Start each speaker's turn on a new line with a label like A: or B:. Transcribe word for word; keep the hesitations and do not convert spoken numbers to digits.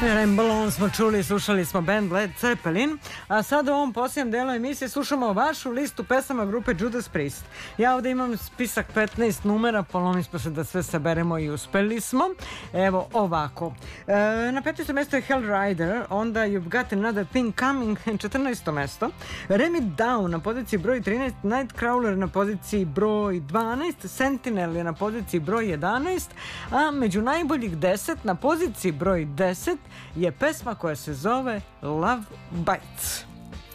A: Rambalon smo čuli, slušali smo band Led Zeppelin, a sad u ovom posljednjem delu emisije slušamo vašu listu pesama grupe Judas Priest. Ja ovdje imam spisak petnaest numera, polomili smo se da sve saberemo i uspeli smo. Evo ovako. E, na petnaestom mjestu je Hell Rider, onda You've Got Another Thing Coming, četrnaesto mjesto. Ram It Down na poziciji broj trinaest, Nightcrawler na poziciji broj dvanaest, Sentinel je na poziciji broj jedanaest, a među najboljih deset na poziciji broj deset je pesma koja se zove Love Bites.